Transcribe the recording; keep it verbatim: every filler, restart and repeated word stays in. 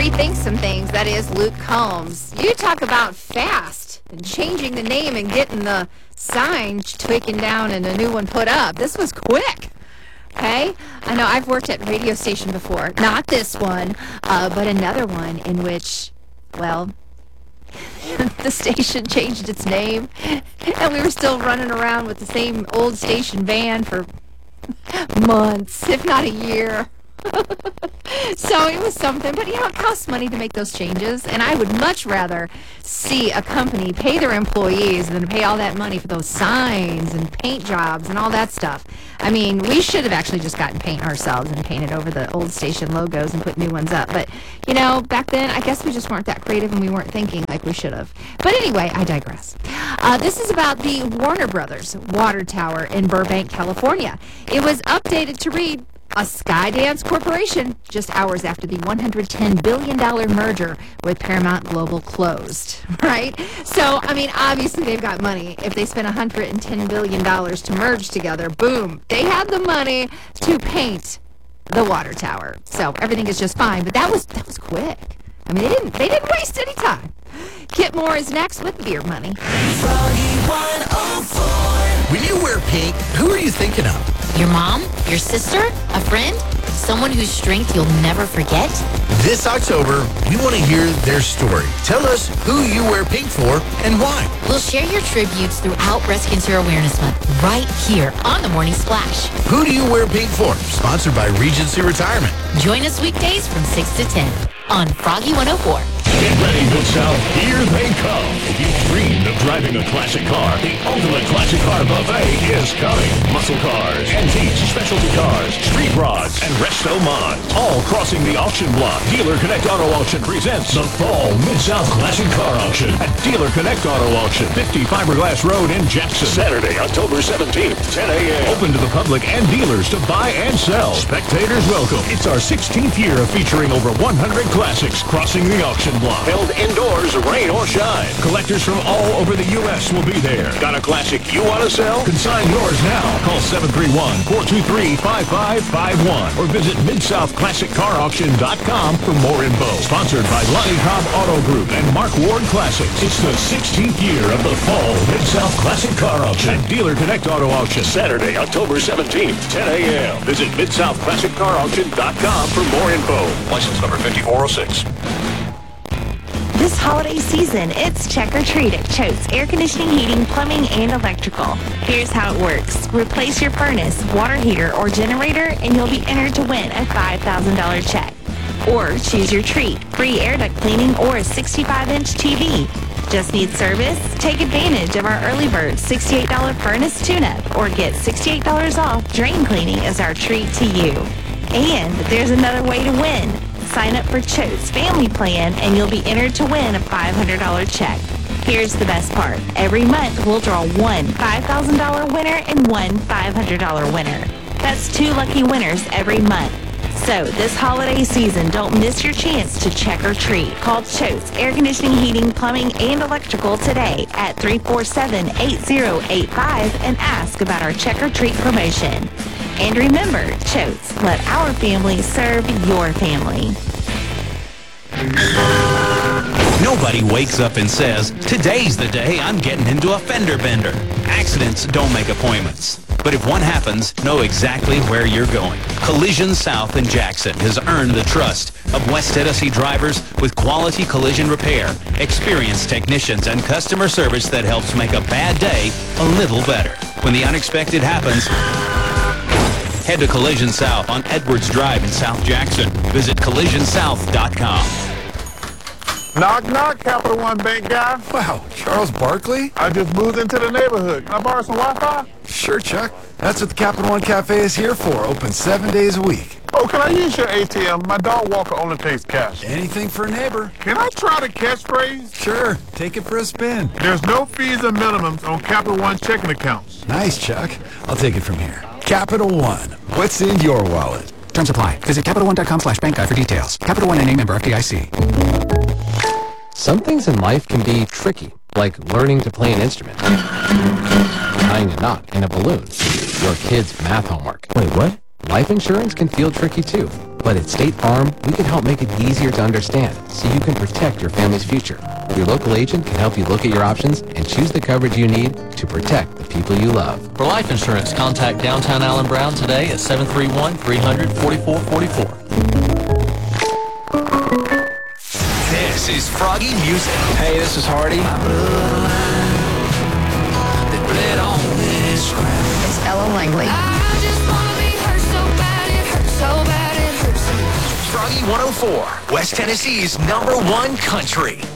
rethink some things. That is Luke Combs. You talk about fast and changing the name and getting the sign taken down and a new one put up. This was quick. Okay? I know I've worked at a radio station before. Not this one, uh, but another one in which, well, the station changed its name, and we were still running around with the same old station van for months, if not a year. So it was something, but you know, it costs money to make those changes, and I would much rather see a company pay their employees than pay all that money for those signs and paint jobs and all that stuff. I mean, we should have actually just gotten paint ourselves and painted over the old station logos and put new ones up, but you know, back then I guess we just weren't that creative and we weren't thinking like we should have. But anyway, I digress. Uh, this is about the Warner Brothers water tower in Burbank, California. It was updated to read, a Skydance Corporation, just hours after the one hundred ten billion dollars merger with Paramount Global closed, right? So, I mean, obviously they've got money. If they spent one hundred ten billion dollars to merge together, boom, they have the money to paint the water tower. So everything is just fine, but that was that was quick. I mean, they didn't, they didn't waste any time. Kit Moore is next with Beer Money. When you wear pink, who are you thinking of? Your mom? Your sister? A friend? Someone whose strength you'll never forget? This October, we want to hear their story. Tell us who you wear pink for and why. We'll share your tributes throughout Breast Cancer Awareness Month, right here on The Morning Splash. Who do you wear pink for? Sponsored by Regency Retirement. Join us weekdays from six to ten on Froggy one oh four. Get ready, Mid-South. Here they come. If you dreamed of driving a classic car, the ultimate classic car buffet is coming. Muscle cars, antiques, specialty cars, street rods, and resto mods. All crossing the auction block. Dealer Connect Auto Auction presents the Fall Mid-South Classic Car Auction at Dealer Connect Auto Auction, fifty Fiberglass Road in Jackson. Saturday, October seventeenth, ten a.m. Open to the public and dealers to buy and sell. Spectators welcome. It's our sixteenth year of featuring over one hundred classics crossing the auction block. Held indoors, rain or shine. Collectors from all over the U S will be there. Got a classic you want to sell? Consign yours now. Call seven three one, four two three, five five five one or visit mid south classic car auction dot com for more info. Sponsored by Lonnie Cobb Auto Group and Mark Ward Classics. It's the sixteenth year of the Fall Mid-South Classic Car Auction at Dealer Connect Auto Auction. Saturday, October seventeenth, ten a.m. Visit mid south classic car auction dot com for more info. License number fifty-four oh six. This holiday season, it's Check or Treat at Choate's Air Conditioning, Heating, Plumbing, and Electrical. Here's how it works. Replace your furnace, water heater, or generator, and you'll be entered to win a five thousand dollars check. Or choose your treat, free air duct cleaning or a sixty-five inch T V. Just need service? Take advantage of our Early Bird sixty-eight dollars furnace tune-up or get sixty-eight dollars off drain cleaning as our treat to you. And there's another way to win. Sign up for Choate's Family Plan and you'll be entered to win a five hundred dollars check. Here's the best part. Every month we'll draw one five thousand dollars winner and one five hundred dollars winner. That's two lucky winners every month. So this holiday season, don't miss your chance to check or treat. Call Choate's Air Conditioning, Heating, Plumbing, and Electrical today at three four seven, eight zero eight five and ask about our check or treat promotion. And remember, Choate's, let our family serve your family. Nobody wakes up and says, today's the day I'm getting into a fender bender. Accidents don't make appointments. But if one happens, know exactly where you're going. Collision South in Jackson has earned the trust of West Tennessee drivers with quality collision repair, experienced technicians, and customer service that helps make a bad day a little better. When the unexpected happens, head to Collision South on Edwards Drive in South Jackson. Visit collision south dot com. Knock, knock, Capital One Bank guy. Wow, Charles Barkley? I just moved into the neighborhood. Can I borrow some Wi-Fi? Sure, Chuck. That's what the Capital One Cafe is here for. Open seven days a week. Oh, can I use your A T M? My dog walker only takes cash. Anything for a neighbor. Can I try the catchphrase? Sure. Take it for a spin. There's no fees and minimums on Capital One checking accounts. Nice, Chuck. I'll take it from here. Capital One. What's in your wallet? Terms apply. Visit Capital One dot com slash bank guide for details. Capital One N A member F D I C. Some things in life can be tricky, like learning to play an instrument, tying a knot in a balloon, your kid's math homework. Wait, what? Life insurance can feel tricky too. But at State Farm, we can help make it easier to understand so you can protect your family's future. Your local agent can help you look at your options and choose the coverage you need to protect the people you love. For life insurance, contact Downtown Allen Brown today at seven three one, three hundred, forty-four forty-four. This is Froggy Music. Hey, this is Hardy. It's Ella Langley. Froggy one oh four, West Tennessee's number one country.